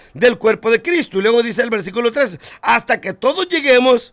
del cuerpo de Cristo. Y luego dice el versículo 13, hasta que todos lleguemos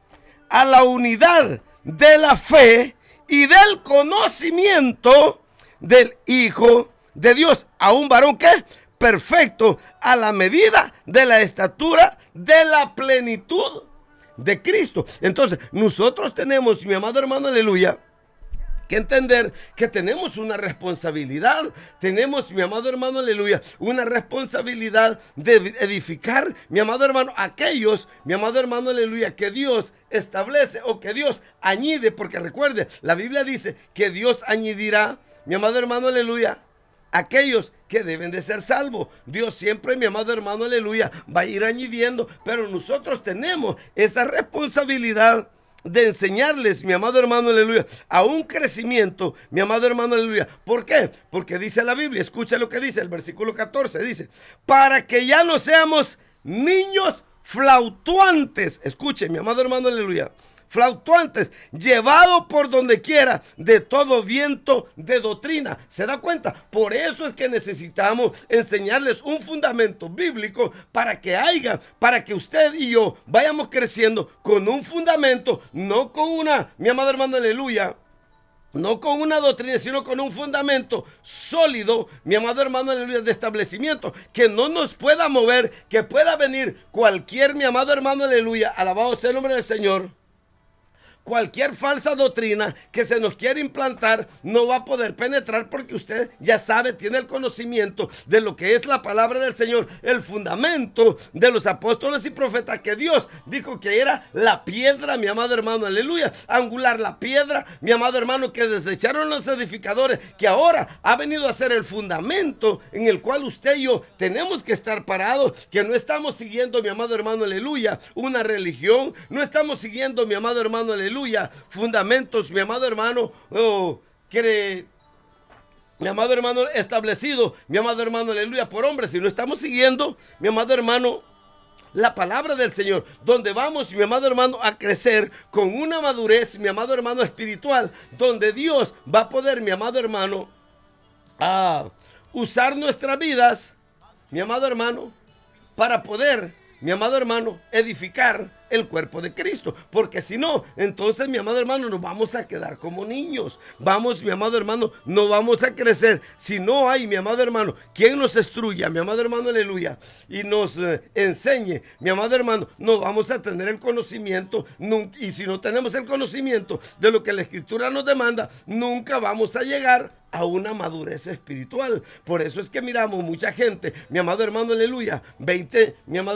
a la unidad de la fe y del conocimiento del Hijo de Dios, a un varón que perfecto, a la medida de la estatura de la plenitud de Cristo. Entonces, nosotros tenemos, mi amado hermano, aleluya, que entender que tenemos una responsabilidad. Tenemos, mi amado hermano, aleluya, una responsabilidad de edificar, mi amado hermano, aquellos, mi amado hermano, aleluya, que Dios establece o que Dios añade, porque recuerde, la Biblia dice que Dios añadirá, mi amado hermano, aleluya, aquellos que deben de ser salvos. Dios siempre, mi amado hermano, aleluya, va a ir añadiendo, pero nosotros tenemos esa responsabilidad de enseñarles, mi amado hermano, aleluya, a un crecimiento, mi amado hermano, aleluya. ¿Por qué? Porque dice la Biblia, escucha lo que dice el versículo 14, dice, para que ya no seamos niños flautuantes. Escuche, mi amado hermano, aleluya, flautuantes, llevado por donde quiera de todo viento de doctrina. ¿Se da cuenta? Por eso es que necesitamos enseñarles un fundamento bíblico para que usted y yo vayamos creciendo con un fundamento, no con una, mi amado hermano, aleluya, no con una doctrina, sino con un fundamento sólido, mi amado hermano, aleluya, de establecimiento, que no nos pueda mover, que pueda venir cualquier, mi amado hermano, aleluya, alabado sea el nombre del Señor. Cualquier falsa doctrina que se nos quiera implantar no va a poder penetrar, porque usted ya sabe, tiene el conocimiento de lo que es la palabra del Señor, el fundamento de los apóstoles y profetas, que Dios dijo que era la piedra, mi amado hermano, aleluya, angular, la piedra, mi amado hermano, que desecharon los edificadores, que ahora ha venido a ser el fundamento en el cual usted y yo tenemos que estar parados, que no estamos siguiendo, mi amado hermano, aleluya, una religión, no estamos siguiendo, mi amado hermano, aleluya, fundamentos, mi amado hermano, mi amado hermano, establecido, mi amado hermano, aleluya, por hombres, si no estamos siguiendo, mi amado hermano, la palabra del Señor, donde vamos, mi amado hermano, a crecer con una madurez, mi amado hermano, espiritual, donde Dios va a poder, mi amado hermano, a usar nuestras vidas, mi amado hermano, para poder, mi amado hermano, edificar el cuerpo de Cristo, porque si no, entonces, mi amado hermano, nos vamos a quedar como niños. Vamos, mi amado hermano, no vamos a crecer. Si no hay, mi amado hermano, quien nos instruya, mi amado hermano, aleluya, y nos enseñe, mi amado hermano, no vamos a tener el conocimiento, y si no tenemos el conocimiento de lo que la Escritura nos demanda, nunca vamos a llegar a una madurez espiritual. Por eso es que miramos mucha gente, mi amado hermano, aleluya, 20,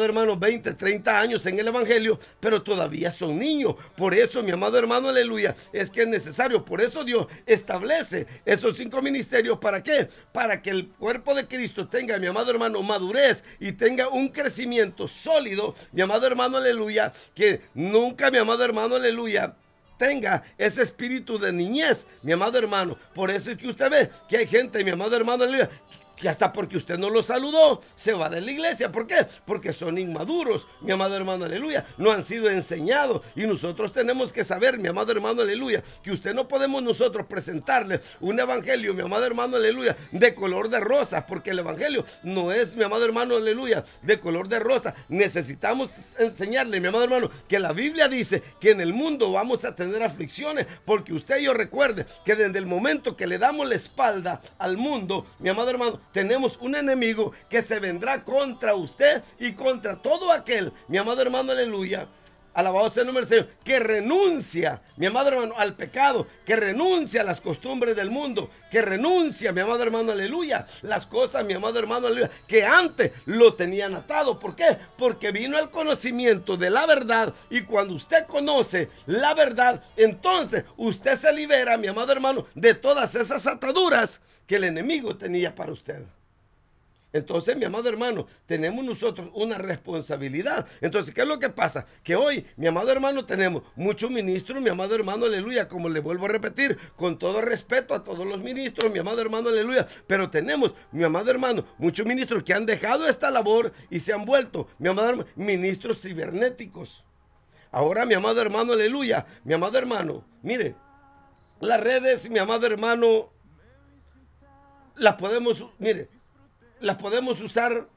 30 años en el evangelio, pero todavía son niños. Por eso, mi amado hermano, aleluya, es que es necesario. Por eso Dios establece esos 5 ministerios. ¿Para qué? Para que el cuerpo de Cristo tenga, mi amado hermano, madurez y tenga un crecimiento sólido, mi amado hermano, aleluya, que nunca, mi amado hermano, aleluya, tenga ese espíritu de niñez, mi amado hermano. Por eso es que usted ve que hay gente, mi amado hermano, aleluya, que hasta porque usted no lo saludó, se va de la iglesia. ¿Por qué? Porque son inmaduros, mi amado hermano, aleluya. No han sido enseñados. Y nosotros tenemos que saber, mi amado hermano, aleluya, que usted no podemos nosotros presentarle un evangelio, mi amado hermano, aleluya, de color de rosa, porque el evangelio no es, mi amado hermano, aleluya, de color de rosa. Necesitamos enseñarle, mi amado hermano, que la Biblia dice que en el mundo vamos a tener aflicciones, porque usted y yo recuerde que desde el momento que le damos la espalda al mundo, mi amado hermano, tenemos un enemigo que se vendrá contra usted y contra todo aquel, mi amado hermano, aleluya, alabado sea el nombre del Señor, que renuncia, mi amado hermano, al pecado, que renuncia a las costumbres del mundo, que renuncia, mi amado hermano, aleluya, las cosas, mi amado hermano, aleluya, que antes lo tenían atado. ¿Por qué? Porque vino el conocimiento de la verdad, y cuando usted conoce la verdad, entonces usted se libera, mi amado hermano, de todas esas ataduras que el enemigo tenía para usted. Entonces, mi amado hermano, tenemos nosotros una responsabilidad. Entonces, ¿qué es lo que pasa? Que hoy, mi amado hermano, tenemos muchos ministros, mi amado hermano, aleluya, como le vuelvo a repetir, con todo respeto a todos los ministros, mi amado hermano, aleluya, pero tenemos, mi amado hermano, muchos ministros que han dejado esta labor y se han vuelto, mi amado hermano, ministros cibernéticos. Ahora, mi amado hermano, aleluya, mi amado hermano, mire, las redes, mi amado hermano, las podemos usar